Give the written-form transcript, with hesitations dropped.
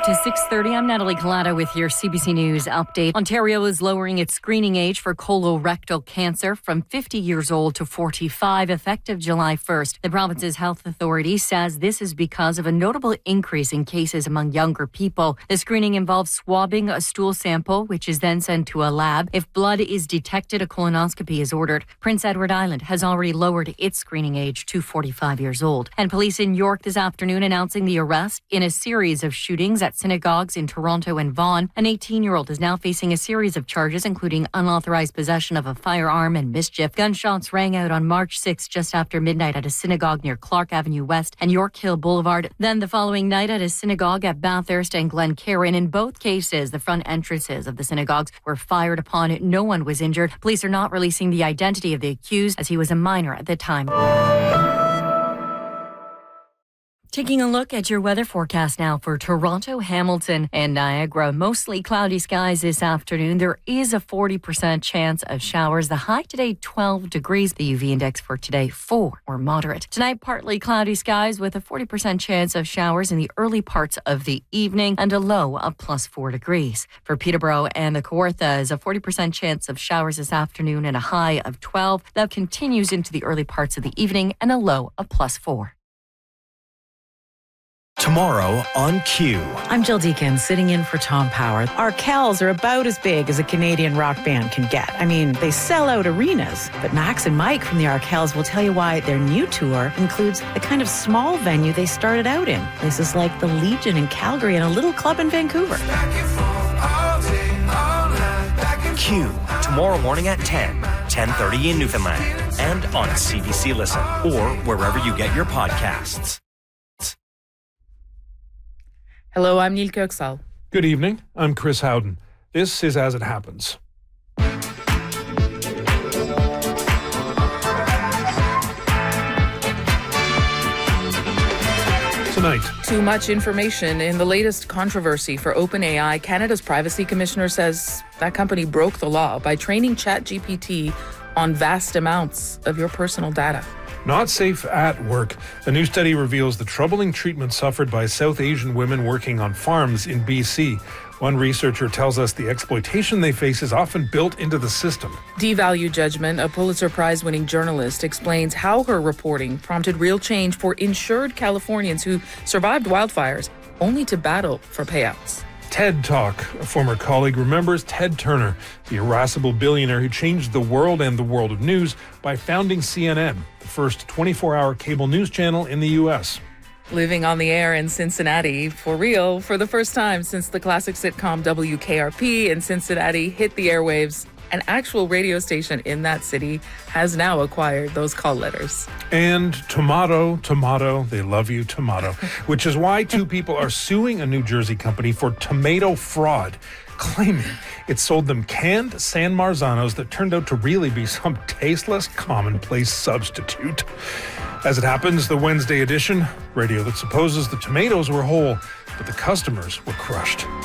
up to 6:30. I'm Natalie Collada with your CBC News update. Ontario is lowering its screening age for colorectal cancer from 50 years old to 45, effective July 1st. The province's health authority says this is because of a notable increase in cases among younger people. The screening involves swabbing a stool sample, which is then sent to a lab. If blood is detected, a colonoscopy is ordered. Prince Edward Island has already lowered its screening age to 45 years old. And police in York this afternoon announcing the arrest in a series of shootings at synagogues in Toronto and Vaughan. An 18-year-old is now facing a series of charges, including unauthorized possession of a firearm and mischief. Gunshots rang out on March 6 just after midnight at a synagogue near Clark Avenue West and York Hill Boulevard. Then the following night at a synagogue at Bathurst and Glencairn. In both cases, the front entrances of the synagogues were fired upon. No one was injured. Police are not releasing the identity of the accused as he was a minor at the time. Taking a look at your weather forecast now for Toronto, Hamilton, and Niagara. Mostly cloudy skies this afternoon. There is a 40% chance of showers. The high today, 12 degrees. The UV index for today, 4 or moderate. Tonight, partly cloudy skies with a 40% chance of showers in the early parts of the evening and a low of plus 4 degrees. For Peterborough and the Kawarthas, a 40% chance of showers this afternoon and a high of 12. That continues into the early parts of the evening and a low of plus 4. Tomorrow on Q. I'm Jill Deacon, sitting in for Tom Power. Arkells are about as big as a Canadian rock band can get. I mean, they sell out arenas. But Max and Mike from the Arkells will tell you why their new tour includes the kind of small venue they started out in. Places like the Legion in Calgary and a little club in Vancouver. Q. Tomorrow morning at 10, 10:30 in Newfoundland. And on CBC Listen or wherever you get your podcasts. Hello, I'm Neil Kirksall. Good evening. I'm Chris Howden. This is As It Happens. Tonight. Too much information in the latest controversy for OpenAI. Canada's privacy commissioner says that company broke the law by training ChatGPT on vast amounts of your personal data. Not safe at work. A new study reveals the troubling treatment suffered by South Asian women working on farms in BC. One researcher tells us the exploitation they face is often built into the system. Devalue Judgment, a Pulitzer Prize-winning journalist, explains how her reporting prompted real change for insured Californians who survived wildfires, only to battle for payouts. TED Talk. A former colleague remembers Ted Turner, the irascible billionaire who changed the world and the world of news by founding CNN, the first 24-hour cable news channel in the U.S. Living on the air in Cincinnati, for real, for the first time since the classic sitcom WKRP in Cincinnati hit the airwaves. An actual radio station in that city has now acquired those call letters. And tomato, they love you, tomato, which is why two people are suing a New Jersey company for tomato fraud, claiming it sold them canned San Marzanos that turned out to really be some tasteless, commonplace substitute. As it happens, the Wednesday edition, radio that supposes the tomatoes were whole, but the customers were crushed.